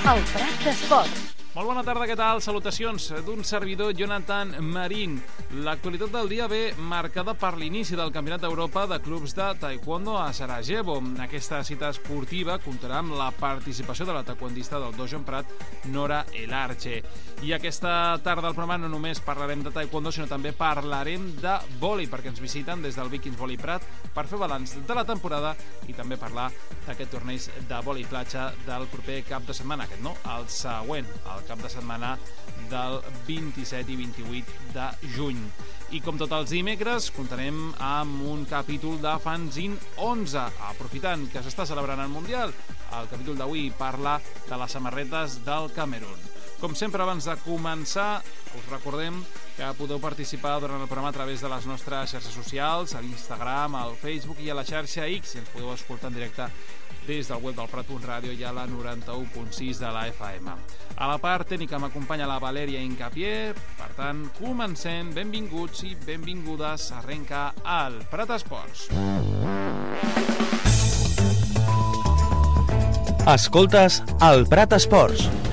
El Prat d'Esports. Molt bona tarda, què tal? Salutacions d'un servidor, Jonathan Marín. L'actualitat del dia ve marcada per l'inici del Campionat d'Europa de clubs de taekwondo a Sarajevo. Aquesta cita esportiva comptarà amb la participació de la taekwondista del Dojo Prat, Nora Elarche. I aquesta tarda al programa no només parlarem de taekwondo, sinó també parlarem de vòlei, perquè ens visiten des del Vikings Vòlei Prat per fer balanç de la temporada i també parlar d'aquest torneig de vòlei platja del proper cap de setmana, aquest no, el següent, el cap de setmana del 27 i 28 de juny. I com tots els dimecres, comptarem amb un capítol de Fanzine 11, aprofitant que s'està celebrant el Mundial. El capítol d'avui parla de les samarretes del Camerun. Com sempre, abans de començar, us recordem que podeu participar durant el programa a través de les nostres xarxes socials, a l'Instagram, al Facebook i a la xarxa X, i ens podeu escoltar en directe des del web del Prat.ràdio i a la 91.6 de la FM. A la part tècnica m'acompanya la Valèria Incapié. Per tant, comencem. Benvinguts i benvingudes. Arrenca el Prat Esports. Escoltes el Prat Esports.